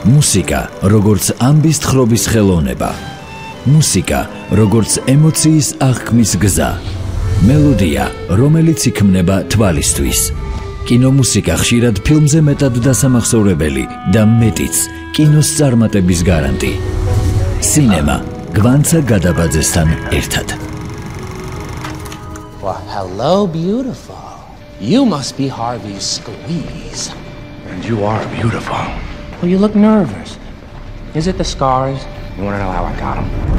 მუსიკა, როგორც ამბის თხრობის ხელოვნება. მუსიკა, როგორც ემოციის აღქმის გზა. მელოდია, რომელიც იქმნება თვალისთვის. კინომუსიკა ხშირად ფილმზე მეტად დასამახსოვრებელი და მეტიც კინოს წარმატების გარანტი. სინემა გვანცა გადაბაძესთან ერთად. Well, hello, beautiful. You must be Harvey's squeeze. And you are beautiful. Well, you look nervous. Is it the scars? You want to know how I got them?